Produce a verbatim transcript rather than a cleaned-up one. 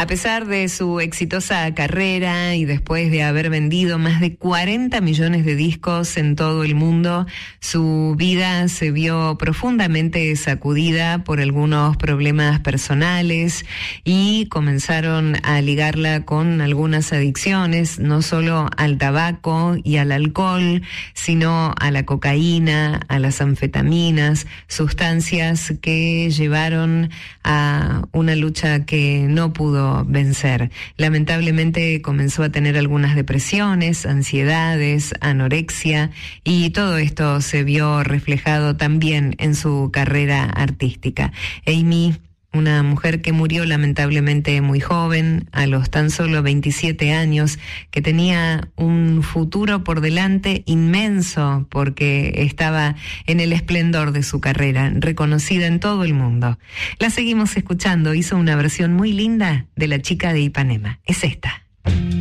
A pesar de su exitosa carrera y después de haber vendido más de cuarenta millones de discos en todo el mundo, su vida se vio profundamente sacudida por algunos problemas personales y comenzaron a ligarla con algunas adicciones, no solo al tabaco y al alcohol, sino a la cocaína, a las anfetaminas, sustancias que llevaron a una lucha que no pudo vencer. Lamentablemente comenzó a tener algunas depresiones, ansiedades, anorexia, y todo esto se vio reflejado también en su carrera artística. Amy, una mujer que murió lamentablemente muy joven, a los tan solo veintisiete años, que tenía un futuro por delante inmenso porque estaba en el esplendor de su carrera, reconocida en todo el mundo. La seguimos escuchando, hizo una versión muy linda de La Chica de Ipanema. Es esta.